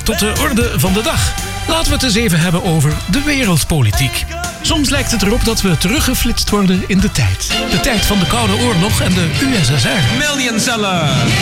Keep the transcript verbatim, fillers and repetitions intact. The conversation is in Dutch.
tot de orde van de dag. Laten we het eens even hebben over de wereldpolitiek. Soms lijkt het erop dat we teruggeflitst worden in de tijd. De tijd van de Koude Oorlog en de U S S R. Million seller.